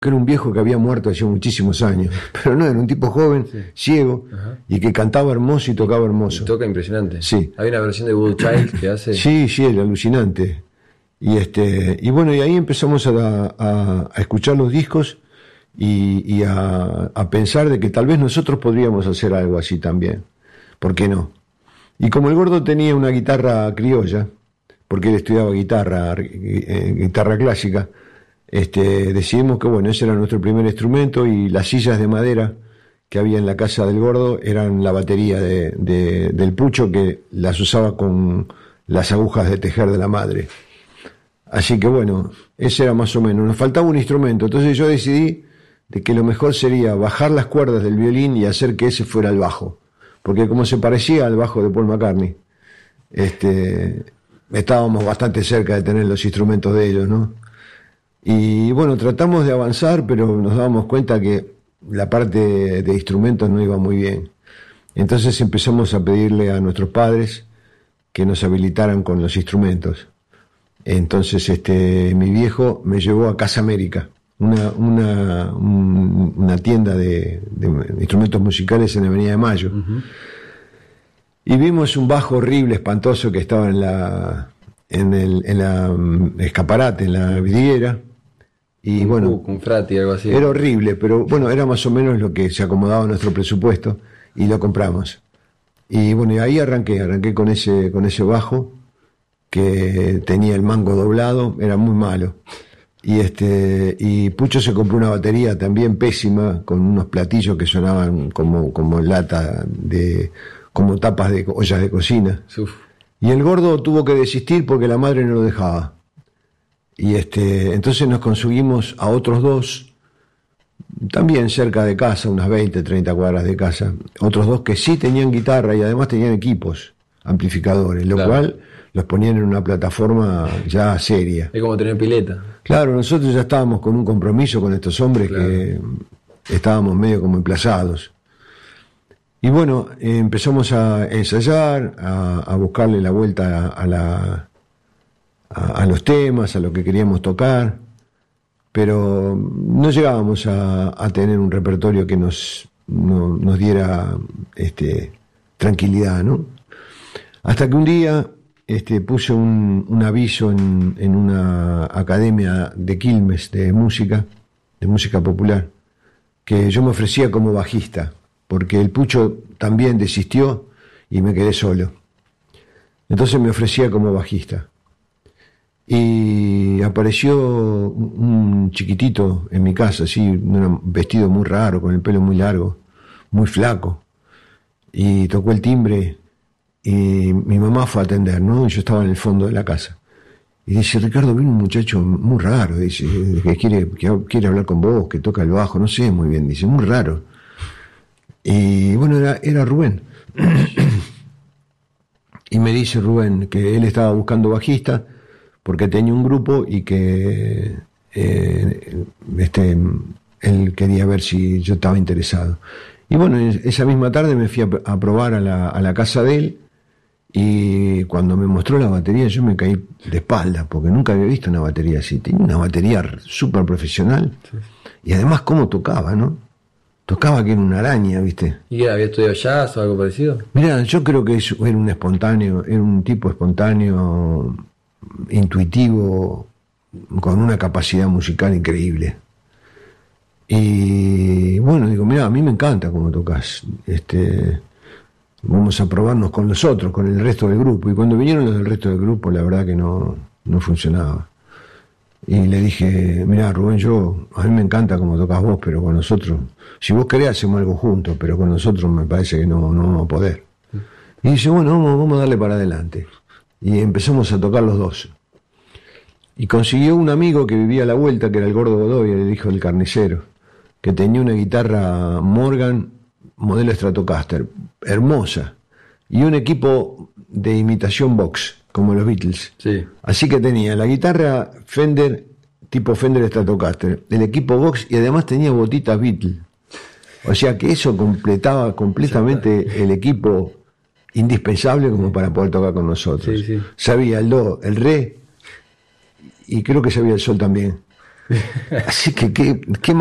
que era un viejo que había muerto hace muchísimos años, pero no, era un tipo joven, ciego, y que cantaba hermoso y tocaba hermoso. Y toca impresionante. Sí. Hay una versión de Voodoo Child que hace... Sí, era alucinante. Y bueno, y ahí empezamos a escuchar los discos y a pensar de que tal vez nosotros podríamos hacer algo así también. ¿Por qué no? Y como el Gordo tenía una guitarra criolla, porque él estudiaba guitarra clásica, decidimos que bueno, ese era nuestro primer instrumento, y las sillas de madera que había en la casa del Gordo eran la batería del Pucho, que las usaba con las agujas de tejer de la madre. Así que bueno, ese era más o menos. Nos faltaba un instrumento, entonces yo decidí de que lo mejor sería bajar las cuerdas del violín y hacer que ese fuera el bajo, porque como se parecía al bajo de Paul McCartney, estábamos bastante cerca de tener los instrumentos de ellos, ¿no? Y bueno, tratamos de avanzar, pero nos dábamos cuenta que la parte de instrumentos no iba muy bien. Entonces empezamos a pedirle a nuestros padres que nos habilitaran con los instrumentos. Entonces mi viejo me llevó a Casa América, una tienda de instrumentos musicales en la Avenida de Mayo. Uh-huh. Y vimos un bajo horrible, espantoso, que estaba en la escaparate, en la vidriera. Y bueno, un Frati, algo así. Era horrible, pero bueno, era más o menos lo que se acomodaba a nuestro presupuesto, y lo compramos. Y bueno, y ahí arranqué con ese bajo, que tenía el mango doblado, era muy malo. Y Pucho se compró una batería también pésima, con unos platillos que sonaban como lata como tapas de ollas de cocina. Uf. Y el Gordo tuvo que desistir porque la madre no lo dejaba. Y entonces nos conseguimos a otros dos, también cerca de casa, unas 20, 30 cuadras de casa, otros dos que sí tenían guitarra y además tenían equipos, amplificadores, lo cual los ponían en una plataforma ya seria. Es como tener pileta. Claro, nosotros ya estábamos con un compromiso con estos hombres, que estábamos medio como emplazados. Y bueno, empezamos a ensayar, a buscarle la vuelta a los temas, a lo que queríamos tocar, pero no llegábamos a tener un repertorio que nos diera tranquilidad, ¿no? Hasta que un día puse un aviso en una academia de Quilmes de música popular, que yo me ofrecía como bajista, porque el Pucho también desistió y me quedé solo. Entonces me ofrecía como bajista. Y apareció un chiquitito en mi casa, así, vestido muy raro, con el pelo muy largo, muy flaco, y tocó el timbre, y mi mamá fue a atender, ¿no? Y yo estaba en el fondo de la casa. Y dice: Ricardo, viene un muchacho muy raro, dice, que quiere hablar con vos, que toca el bajo, no sé muy bien, dice, muy raro. Y bueno, era Rubén. Y me dice Rubén que él estaba buscando bajista porque tenía un grupo y que él quería ver si yo estaba interesado. Y bueno, esa misma tarde me fui a probar a la casa de él, y cuando me mostró la batería yo me caí de espalda, porque nunca había visto una batería así. Tenía una batería súper profesional, sí. Y además cómo tocaba, ¿no? Tocaba que era una araña, ¿viste? ¿Y había estudiado jazz o algo parecido? Mirá, yo creo que era un tipo espontáneo, intuitivo, con una capacidad musical increíble. Y bueno, digo, mirá, a mí me encanta cómo tocas. Vamos a probarnos con los otros, con el resto del grupo. Y cuando vinieron los del resto del grupo, la verdad que no funcionaba. Y le dije: mirá, Rubén, a mí me encanta cómo tocas vos, pero con nosotros, si vos querés hacemos algo juntos, pero con nosotros me parece que no vamos a poder. Y dice: bueno, vamos a darle para adelante. Y empezamos a tocar los dos. Y consiguió un amigo que vivía a la vuelta, que era el Gordo Godoy, el hijo del carnicero, que tenía una guitarra Morgan modelo Stratocaster, hermosa, y un equipo de imitación Vox, como los Beatles. Sí. Así que tenía la guitarra Fender, tipo Fender Stratocaster, el equipo Vox, y además tenía botitas Beatles. O sea que eso completaba completamente el equipo indispensable como para poder tocar con nosotros. Sí, sí. Sabía el do, el re, y creo que sabía el sol también. Así que, ¿qué